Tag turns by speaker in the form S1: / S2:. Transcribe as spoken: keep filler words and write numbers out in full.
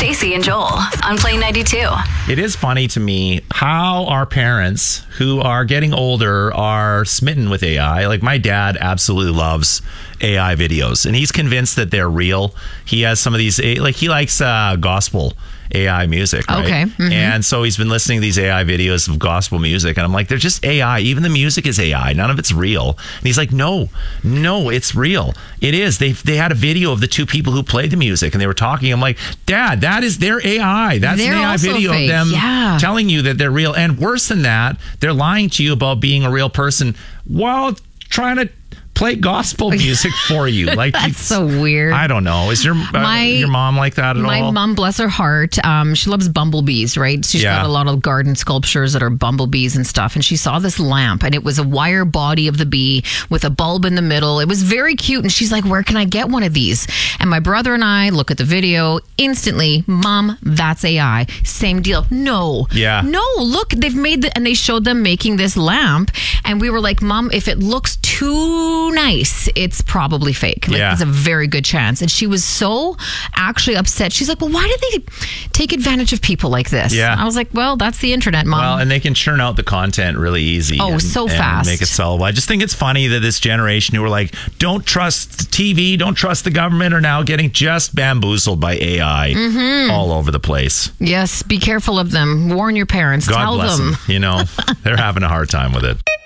S1: Stacey and Joel on Play ninety-two.
S2: It is funny to me how our parents who are getting older are smitten with A I. Like my dad absolutely loves A I videos and he's convinced that they're real. He has some of these, like he likes uh, gospel A I music, right?
S3: Okay. Mm-hmm.
S2: And so he's been listening to these A I videos of gospel music and I'm like, they're just A I. Even the music is A I. None of it's real. And he's like, no, no, it's real. It is. They they had a video of the two people who played the music and they were talking. I'm like, Dad, that is their A I. That's
S3: They're
S2: an A I
S3: also
S2: video
S3: fake.
S2: of them
S3: Yeah.
S2: telling you that they're real. And worse than that, they're lying to you about being a real person while trying to play gospel music for you. Like
S3: That's so weird.
S2: I don't know. Is your uh,
S3: My-
S2: your mom like that at
S3: My
S2: all?
S3: mom, bless her heart, um, she loves bumblebees, right? She's
S2: Yeah.
S3: got a lot of garden sculptures that are bumblebees and stuff. And she saw this lamp, and it was a wire body of the bee with a bulb in the middle. It was very cute. And she's like, where can I get one of these? And my brother and I look at the video instantly. Mom, that's A I. Same deal. No.
S2: Yeah.
S3: No, look, they've made the, and they showed them making this lamp. And we were like, Mom, if it looks too nice, it's probably fake. Like,
S2: Yeah.
S3: there's a very good chance. And she was so actually upset. She's like, well, why did they take advantage of people like this?
S2: Yeah.
S3: I was like, well, that's the internet, Mom.
S2: Well, and they can churn out the content really easy.
S3: Oh,
S2: and,
S3: so
S2: and
S3: fast.
S2: make it sellable. I just think it's funny that this generation who are like, don't trust T V, don't trust the government, are now getting just bamboozled by A I
S3: Mm-hmm.
S2: all over the place.
S3: Yes, be careful of them. Warn your parents.
S2: God
S3: Tell
S2: bless
S3: them.
S2: them. You know, they're having a hard time with it.